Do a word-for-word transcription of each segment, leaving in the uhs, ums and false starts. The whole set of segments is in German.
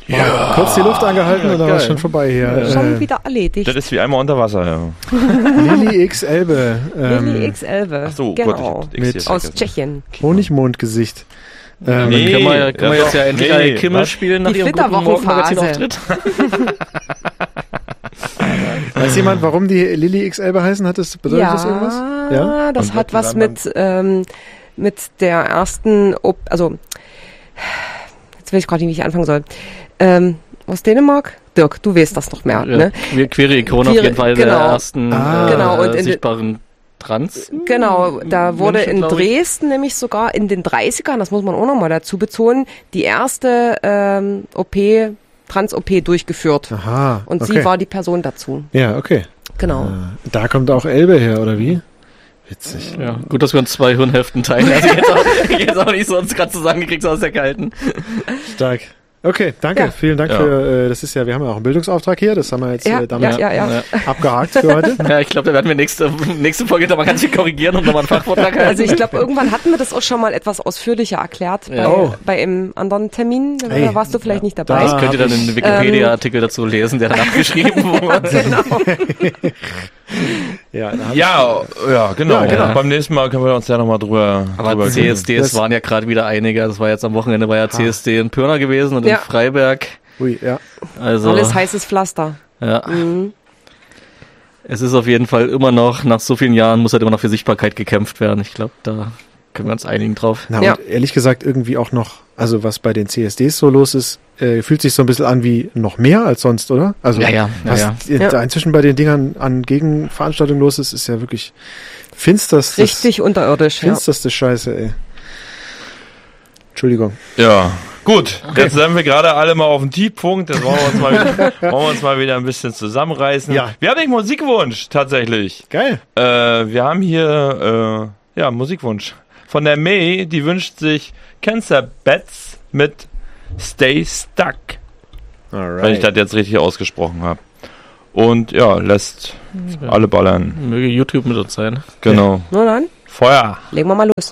Ja. Kurz die Luft angehalten ja, und dann war es schon vorbei hier. Ja. Schon äh, wieder erledigt. Das ist wie einmal unter Wasser, ja. Lilly X Elbe. Ähm, Lilly X Elbe. Ach so, genau. Gott, Mit aus Tschechien. Honigmondgesicht. Ähm, nee, können wir, können wir jetzt ja endlich nee, Kimmel spielen nach die ihrem guten Morgen-Magazin-Auftritt. Weiß jemand, warum die Lilly X Elbe heißen? Hat das, bedeutet ja, das irgendwas? Ja, das hat was mit, ähm, mit der ersten, Op- also, jetzt weiß ich gerade nicht, wie ich anfangen soll. Ähm, aus Dänemark? Dirk, du weißt das noch mehr, ja, ne? Wir queere Ikone auf jeden Fall genau. der ersten ah, äh, genau. Und in sichtbaren Trans. Genau, da wurde Menschen, in Dresden nämlich sogar in den dreißigern, das muss man auch nochmal dazu betonen, die erste ähm, O P, Trans-O P durchgeführt. Aha, und okay. sie war die Person dazu. Ja, okay. Genau. Äh, da kommt auch Elbe her, oder wie? Witzig. Ja, gut, dass wir uns zwei Hirnhälften teilen. Also ich hätte auch, ich auch nicht sonst gerade zusammengekriegt, so aus der Kalten. Stark. Okay, danke. Ja. Vielen Dank ja. für, äh, das ist ja, wir haben ja auch einen Bildungsauftrag hier, das haben wir jetzt ja, äh, damit ja, ja, ja. abgehakt für heute. Ja, ich glaube, da werden wir nächste, nächste Folge da mal ganz viel korrigieren und nochmal einen Fachvortrag halten. Also ich glaube, irgendwann hatten wir das auch schon mal etwas ausführlicher erklärt bei, oh. bei einem anderen Termin, da hey. warst du vielleicht ja. nicht dabei. Das könnt ihr dann in den Wikipedia-Artikel ähm, dazu lesen, der danach geschrieben wurde. Genau. ja, ja, ja, genau. Ja, genau. Beim nächsten Mal können wir uns ja nochmal drüber Aber drüber C S Ds waren ja gerade wieder einige. Das war jetzt am Wochenende, war ja C S D in Pirna gewesen und ja. in Freiberg. Ui, ja. Also, alles heißes Pflaster. Ja. Mhm. Es ist auf jeden Fall immer noch, nach so vielen Jahren muss halt immer noch für Sichtbarkeit gekämpft werden. Ich glaube, da können wir uns einigen drauf. Na, ja. und ehrlich gesagt irgendwie auch noch, also was bei den C S Ds so los ist, äh, fühlt sich so ein bisschen an wie noch mehr als sonst, oder? Also ja, ja, was ja, ja. ja. inzwischen bei den Dingern an Gegenveranstaltungen los ist, ist ja wirklich finsterstes. Richtig unterirdisch, Finsterste ja. Scheiße, ey. Entschuldigung. Ja. Gut, okay. Jetzt sind wir gerade alle mal auf dem Tiefpunkt. Jetzt wollen wir uns mal wieder, wollen wir uns mal wieder ein bisschen zusammenreißen. Ja. Wir haben einen Musikwunsch, tatsächlich. Geil. Äh, wir haben hier, äh, ja, Musikwunsch. Von der May, die wünscht sich Cancer Bats mit Stay Stuck. Alright. Wenn ich das jetzt richtig ausgesprochen habe. Und ja, lässt ja. alle ballern. Möge YouTube mit uns sein. Genau. Nur dann? Feuer. Legen wir mal los.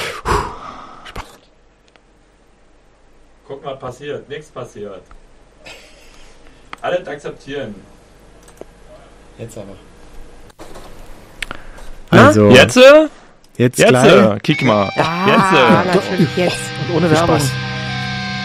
Guck mal, passiert. Nichts passiert. Alles akzeptieren. Jetzt aber. Also. Jetzt? Jetzt, jetzt gleich. Kick mal. Ah, jetzt. natürlich jetzt. Und ohne Werbung. Spaß.